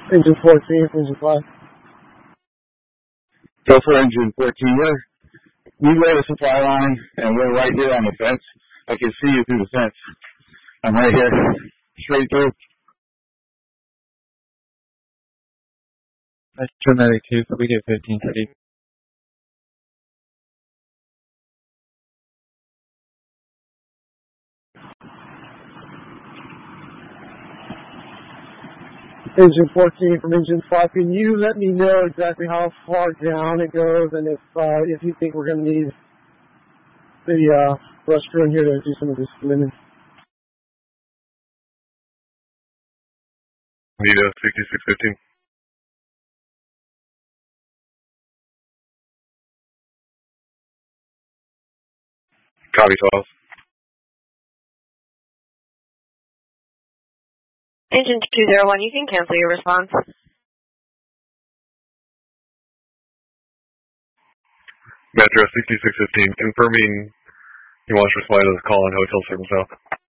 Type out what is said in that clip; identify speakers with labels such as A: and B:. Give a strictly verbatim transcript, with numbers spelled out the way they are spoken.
A: Engine fourteen, engine five.
B: Go for engine fourteen. We're, we lay the supply line, and we're right here on the fence. I can see you through the fence. I'm right here, straight through.
C: That's dramatic too, but we get fifteen thirty.
A: Engine fourteen from engine five. Can you let me know exactly how far down it goes, and if uh, if you think we're going to need the uh, restroom here to do some of this linen?
D: Need a sixty-six fifteen. Copy twelve.
E: Engine two zero one, you can cancel your response.
D: Metro sixty-six fifteen, confirming he wants to respond to the call on Hotel Circle South.